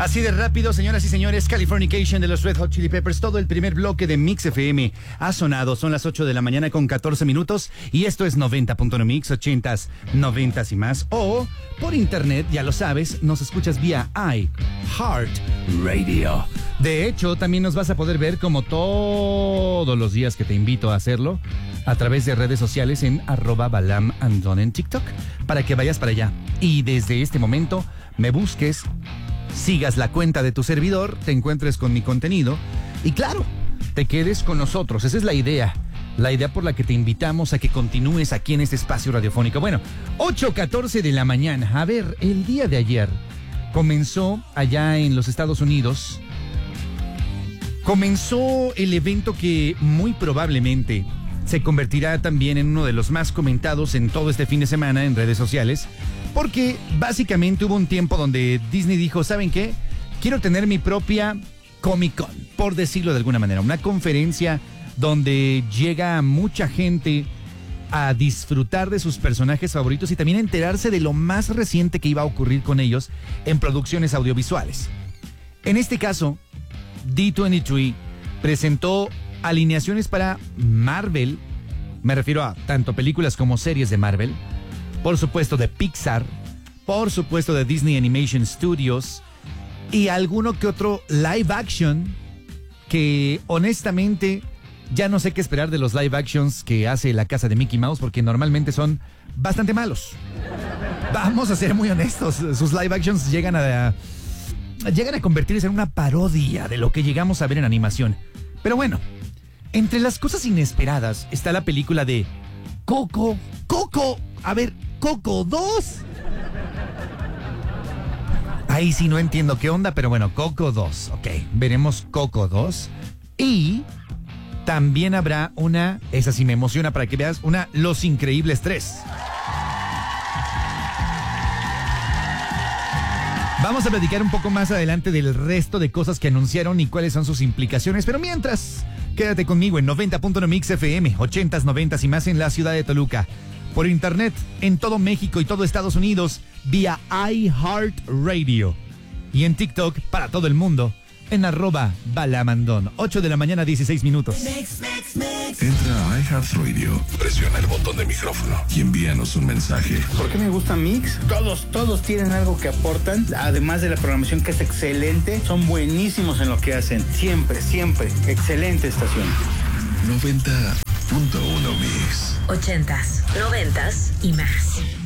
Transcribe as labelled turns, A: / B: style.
A: Así de rápido, señoras y señores, Californication de los Red Hot Chili Peppers. Todo el primer bloque de Mix FM ha sonado. Son las 8 de la mañana con 14 minutos. Y esto es 90.1 Mix, 80s, 90s y más. O por internet, ya lo sabes, nos escuchas vía iHeartRadio. De hecho, también nos vas a poder ver como todos los días que te invito a hacerlo a través de redes sociales en @BalamAndon en TikTok, para que vayas para allá. Y desde este momento me busques, sigas la cuenta de tu servidor, te encuentres con mi contenido y claro, te quedes con nosotros. Esa es la idea por la que te invitamos a que continúes aquí en este espacio radiofónico. Bueno, 8:14 de la mañana. A ver, el día de ayer comenzó allá en los Estados Unidos, comenzó el evento que muy probablemente se convertirá también en uno de los más comentados en todo este fin de semana en redes sociales, porque básicamente hubo un tiempo donde Disney dijo, ¿saben qué? Quiero tener mi propia Comic Con, por decirlo de alguna manera, una conferencia donde llega mucha gente a disfrutar de sus personajes favoritos y también enterarse de lo más reciente que iba a ocurrir con ellos en producciones audiovisuales. En este caso, D23 presentó alineaciones para Marvel, me refiero a tanto películas como series de Marvel, por supuesto de Pixar, por supuesto de Disney Animation Studios y alguno que otro live action que honestamente ya no sé qué esperar de los live actions que hace la casa de Mickey Mouse, porque normalmente son bastante malos. Vamos a ser muy honestos, sus live actions llegan a convertirse en una parodia de lo que llegamos a ver en animación. Pero bueno, entre las cosas inesperadas está la película de Coco 2. Ahí sí no entiendo qué onda, pero bueno, Coco 2, ok, veremos Coco 2. Y también habrá una, esa sí me emociona para que veas, una Los Increíbles 3. Vamos a platicar un poco más adelante del resto de cosas que anunciaron y cuáles son sus implicaciones, pero mientras, quédate conmigo en 90.1 Mix FM, 80s, 90s y más en la ciudad de Toluca. Por internet, en todo México y todo Estados Unidos, vía iHeartRadio. Y en TikTok, para todo el mundo, en @BalamAndon. 8 de la mañana, 16 minutos.
B: Entra a iHeartRadio, presiona el botón de micrófono y envíanos un mensaje.
C: ¿Por qué me gusta Mix? Todos tienen algo que aportan, además de la programación que es excelente, son buenísimos en lo que hacen. Siempre, excelente estación.
B: 90.1 Mix.
D: 80s, 90s y más.